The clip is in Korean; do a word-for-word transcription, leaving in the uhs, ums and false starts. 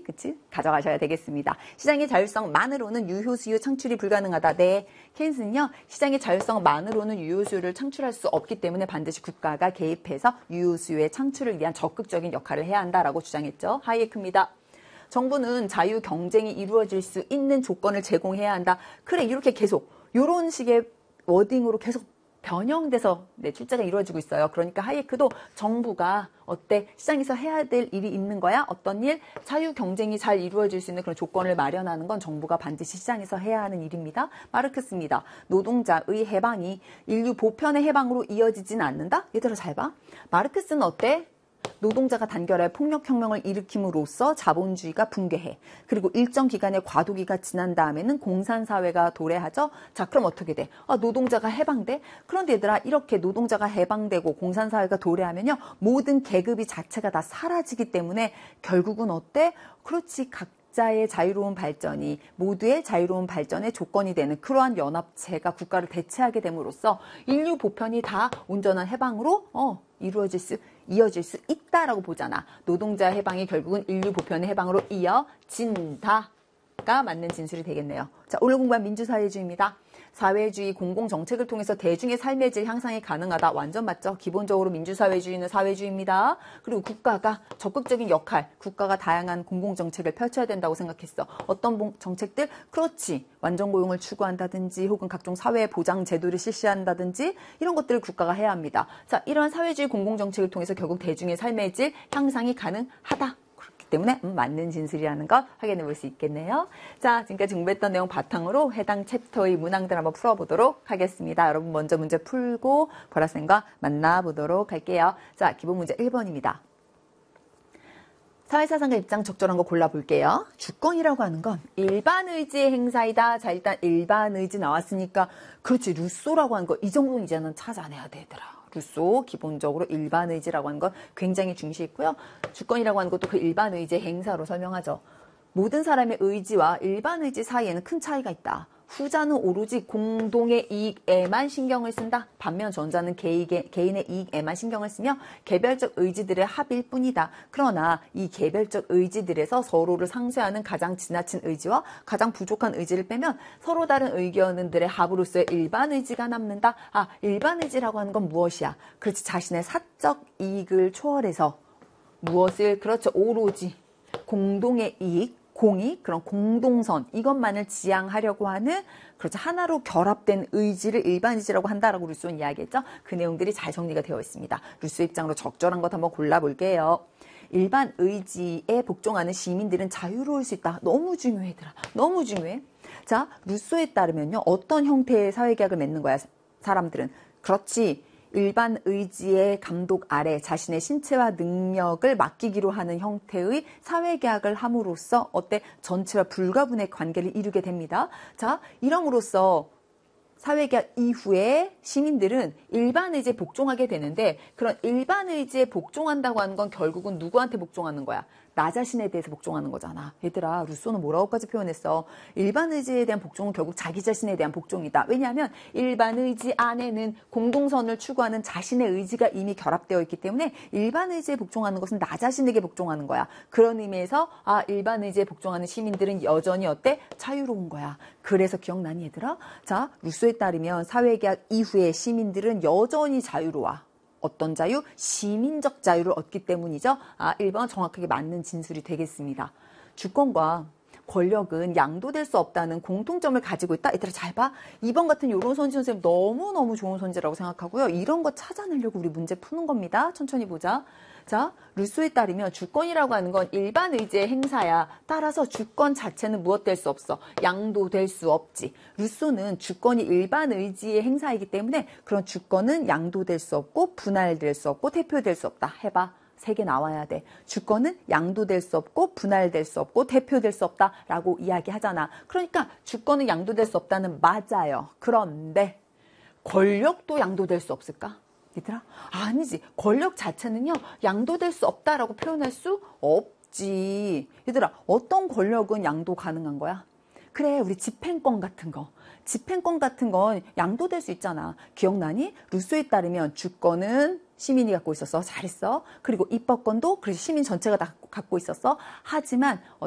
그치? 가져가셔야 되겠습니다. 시장의 자율성만으로는 유효수요 창출이 불가능하다. 네, 케인스는요. 시장의 자율성만으로는 유효수요를 창출할 수 없기 때문에 반드시 국가가 개입해서 유효수요의 창출을 위한 적극적인 역할을 해야 한다라고 주장했죠. 하이에크입니다. 정부는 자유 경쟁이 이루어질 수 있는 조건을 제공해야 한다. 그래, 이렇게 계속 이런 식의 워딩으로 계속 변형돼서 네, 출제가 이루어지고 있어요. 그러니까 하이에크도 정부가 어때? 시장에서 해야 될 일이 있는 거야? 어떤 일? 자유 경쟁이 잘 이루어질 수 있는 그런 조건을 마련하는 건 정부가 반드시 시장에서 해야 하는 일입니다. 마르크스입니다. 노동자의 해방이 인류 보편의 해방으로 이어지진 않는다? 얘들아 잘 봐. 마르크스는 어때? 노동자가 단결하여 폭력혁명을 일으킴으로써 자본주의가 붕괴해. 그리고 일정 기간의 과도기가 지난 다음에는 공산사회가 도래하죠. 자, 그럼 어떻게 돼? 아, 노동자가 해방돼? 그런데 얘들아, 이렇게 노동자가 해방되고 공산사회가 도래하면요, 모든 계급이 자체가 다 사라지기 때문에 결국은 어때? 그렇지, 각자의 자유로운 발전이 모두의 자유로운 발전의 조건이 되는 그러한 연합체가 국가를 대체하게 됨으로써 인류 보편이 다 온전한 해방으로 어, 이루어질 수 이어질 수 있다라고 보잖아. 노동자 해방이 결국은 인류 보편의 해방으로 이어진다가 맞는 진술이 되겠네요. 자, 오늘 공부한 민주사회주의입니다. 사회주의 공공정책을 통해서 대중의 삶의 질 향상이 가능하다. 완전 맞죠? 기본적으로 민주사회주의는 사회주의입니다. 그리고 국가가 적극적인 역할, 국가가 다양한 공공정책을 펼쳐야 된다고 생각했어. 어떤 정책들? 그렇지. 완전고용을 추구한다든지 혹은 각종 사회보장 제도를 실시한다든지 이런 것들을 국가가 해야 합니다. 자, 이러한 사회주의 공공정책을 통해서 결국 대중의 삶의 질 향상이 가능하다. 때문에 음, 맞는 진술이라는 것 확인해 볼 수 있겠네요. 자, 지금까지 공부했던 내용 바탕으로 해당 챕터의 문항들 한번 풀어보도록 하겠습니다. 여러분 먼저 문제 풀고 보라쌤과 만나보도록 할게요. 자, 기본 문제 일 번입니다. 사회사상가 입장 적절한 거 골라볼게요. 주권이라고 하는 건 일반 의지의 행사이다. 자, 일단 일반 의지 나왔으니까 그렇지, 루소라고 하는 거 이 정도는 이제는 찾아내야 되더라. 루소 기본적으로 일반 의지라고 하는 건 굉장히 중시했고요. 주권이라고 하는 것도 그 일반 의지의 행사로 설명하죠. 모든 사람의 의지와 일반 의지 사이에는 큰 차이가 있다. 후자는 오로지 공동의 이익에만 신경을 쓴다. 반면 전자는 개인의, 개인의 이익에만 신경을 쓰며 개별적 의지들의 합일 뿐이다. 그러나 이 개별적 의지들에서 서로를 상쇄하는 가장 지나친 의지와 가장 부족한 의지를 빼면 서로 다른 의견들의 합으로서의 일반 의지가 남는다. 아, 일반 의지라고 하는 건 무엇이야? 그렇지, 자신의 사적 이익을 초월해서 무엇을, 그렇죠, 오로지 공동의 이익, 공익, 그런 공동선, 이것만을 지향하려고 하는, 그렇죠, 하나로 결합된 의지를 일반 의지라고 한다라고 루소는 이야기했죠. 그 내용들이 잘 정리가 되어 있습니다. 루소 입장으로 적절한 것 한번 골라볼게요. 일반 의지에 복종하는 시민들은 자유로울 수 있다. 너무 중요해, 얘들아. 너무 중요해. 자, 루소에 따르면요, 어떤 형태의 사회계약을 맺는 거야, 사람들은. 그렇지. 일반 의지의 감독 아래 자신의 신체와 능력을 맡기기로 하는 형태의 사회계약을 함으로써 어때? 전체와 불가분의 관계를 이루게 됩니다. 자, 이럼으로써 사회계약 이후에 시민들은 일반 의지에 복종하게 되는데, 그런 일반 의지에 복종한다고 하는 건 결국은 누구한테 복종하는 거야? 나 자신에 대해서 복종하는 거잖아. 얘들아, 루소는 뭐라고까지 표현했어? 일반 의지에 대한 복종은 결국 자기 자신에 대한 복종이다. 왜냐하면 일반 의지 안에는 공동선을 추구하는 자신의 의지가 이미 결합되어 있기 때문에 일반 의지에 복종하는 것은 나 자신에게 복종하는 거야. 그런 의미에서 아, 일반 의지에 복종하는 시민들은 여전히 어때? 자유로운 거야. 그래서 기억나니, 얘들아? 자, 루소에 따르면 사회계약 이후에 시민들은 여전히 자유로워. 어떤 자유? 시민적 자유를 얻기 때문이죠. 아, 일 번 정확하게 맞는 진술이 되겠습니다. 주권과 권력은 양도될 수 없다는 공통점을 가지고 있다. 얘들아 잘 봐. 이 번 같은 이런 선지 선생님 너무너무 좋은 선지라고 생각하고요. 이런 거 찾아내려고 우리 문제 푸는 겁니다. 천천히 보자. 자, 루소에 따르면 주권이라고 하는 건 일반 의지의 행사야. 따라서 주권 자체는 무엇될 수 없어? 양도될 수 없지. 루소는 주권이 일반 의지의 행사이기 때문에 그런 주권은 양도될 수 없고 분할될 수 없고 대표될 수 없다. 해봐. 세 개 나와야 돼. 주권은 양도될 수 없고 분할될 수 없고 대표될 수 없다라고 이야기하잖아. 그러니까 주권은 양도될 수 없다는 맞아요. 그런데 권력도 양도될 수 없을까? 얘들아? 아니지. 권력 자체는요, 양도될 수 없다라고 표현할 수 없지. 얘들아, 어떤 권력은 양도 가능한 거야? 그래, 우리 집행권 같은 거. 집행권 같은 건 양도될 수 있잖아. 기억나니? 루소에 따르면 주권은 시민이 갖고 있었어. 잘했어. 그리고 입법권도 그래서 시민 전체가 다 갖고 있었어. 하지만